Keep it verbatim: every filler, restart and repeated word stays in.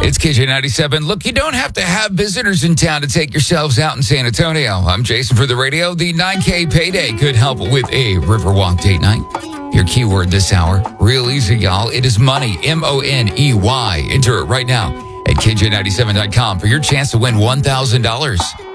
It's K J ninety-seven. Look, you don't have to have visitors in town to take yourselves out in San Antonio. I'm Jason for the radio. The nine K payday could help with a Riverwalk date night. Your keyword this hour, real easy, y'all. It is money, M O N E Y. Enter it right now at K J ninety-seven dot com for your chance to win one thousand dollars.